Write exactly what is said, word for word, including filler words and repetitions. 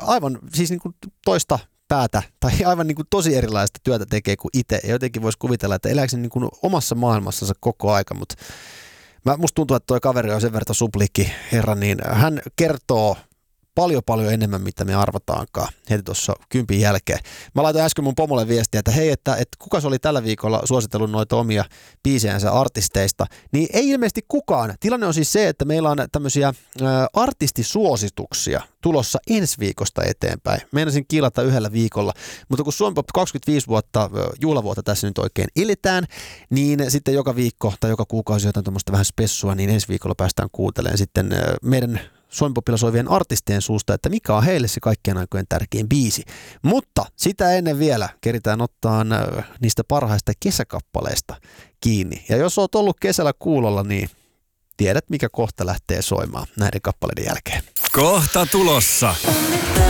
aivan siis niin kuin toista päätä tai aivan niin kuin tosi erilaista työtä tekee kuin itse. Ja jotenkin voisi kuvitella, että elääkö niin kuin omassa maailmassansa koko aika, mutta mä, musta tuntuu, että toi kaveri on sen verran suplikki herra, niin hän kertoo paljon paljon enemmän, mitä me arvataankaan heti tuossa kympin jälkeen. Mä laitoin äsken mun pomolle viestiä, että hei, että, että kuka se oli tällä viikolla suositellut noita omia biisejänsä artisteista, niin ei ilmeisesti kukaan. Tilanne on siis se, että meillä on tämmöisiä ä, artistisuosituksia tulossa ensi viikosta eteenpäin. Meinasin kiilata yhdellä viikolla, mutta kun Suomi Pop kaksikymmentäviisi vuotta, juhlavuotta tässä nyt oikein ilitään, niin sitten joka viikko tai joka kuukausi jotain tuommoista vähän spessua, niin ensi viikolla päästään kuuntelemaan sitten ä, meidän Suomi Popilla soivien artistien suusta, että mikä on heille se kaikkien aikojen tärkein biisi. Mutta sitä ennen vielä keritään ottaa niistä parhaista kesäkappaleista kiinni. Ja jos oot ollut kesällä kuulolla, niin tiedät, mikä kohta lähtee soimaan näiden kappaleiden jälkeen. Kohta tulossa.